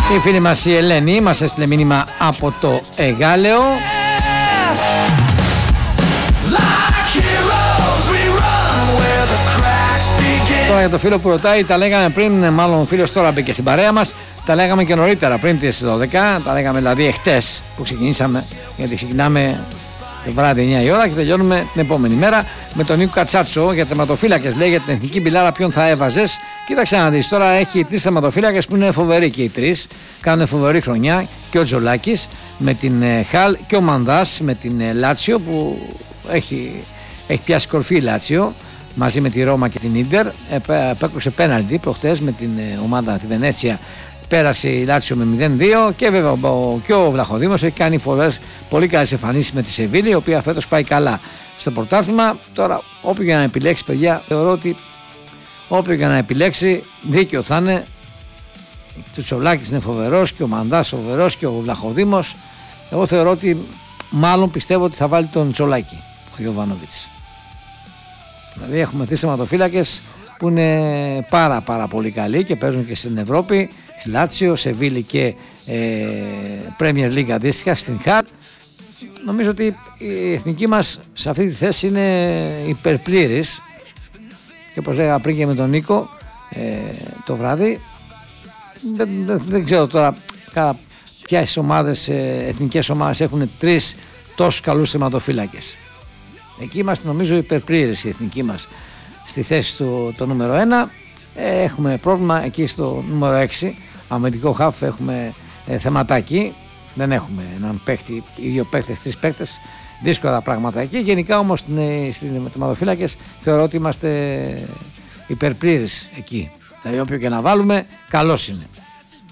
Η φίλη μας η Ελένη μας έστειλε μήνυμα από το Εγάλεο. Τώρα για το φίλο που ρωτάει, τα λέγαμε πριν, μάλλον ο φίλος τώρα μπήκε στην παρέα μας, τα λέγαμε και νωρίτερα, πριν τις 12, τα λέγαμε δηλαδή εχτες που ξεκινήσαμε, γιατί ξεκινάμε το βράδυ 9 η ώρα και τελειώνουμε την επόμενη μέρα με τον Νίκο Κατσάτσο για τερματοφύλακες. Λέει για την εθνική μπιλάρα ποιον θα έβαζες. Κοίταξε να δεις, τώρα έχει 3 τερματοφύλακες που είναι φοβεροί και οι 3. Κάνουν φοβερή χρονιά, και ο Τζολάκης με την Χαλ και ο Μανδάς με την Λάτσιο που έχει πιάσει κορφή η Λάτσιο μαζί με τη Ρώμα και την Ίντερ. Επέκρουσε πέναλτι προχτές με την ομάδα τη Βενέτσια. Πέρασε η Λάτσιο με 0-2 και βέβαια και ο Βλαχοδήμος έχει κάνει πολύ καλές εμφανίσεις με τη Σεβίλη, η οποία φέτος πάει καλά στο πρωτάθλημα. Τώρα όποιο για να επιλέξει, παιδιά, θεωρώ ότι όποιο για να επιλέξει δίκαιο θα είναι. Ο Τσολάκης είναι φοβερός και ο Μανδάς φοβερός και ο Βλαχοδήμος. Εγώ θεωρώ ότι μάλλον πιστεύω ότι θα βάλει τον Τσολάκη ο Γιοβάνοβιτς. Δηλαδή έχουμε 3 τερματοφύλακες που είναι πάρα πολύ καλοί και παίζουν και στην Ευρώπη, Λάτσιο, Σεβίλη και Premier League αντίστοιχα στην Χαλ. Νομίζω ότι η εθνική μας σε αυτή τη θέση είναι υπερπλήρης και όπως λέγα πριν και με τον Νίκο το βράδυ, δεν ξέρω τώρα ποιες ομάδες, εθνικές ομάδες έχουν 3 τόσους καλούς τερματοφύλακες. Εκεί είμαστε νομίζω υπερπλήρης η εθνική μας στη θέση του το νούμερο 1. Έχουμε πρόβλημα εκεί στο νούμερο 6, αμυντικό χαφ έχουμε θεματάκι, δεν έχουμε έναν παίκτη, 2 παίκτες, 3 παίκτες, δύσκολα πράγματα εκεί. Γενικά όμως στην τερματοφύλακες θεωρώ ότι είμαστε υπερπλήρης εκεί, δηλαδή όποιο και να βάλουμε καλός είναι.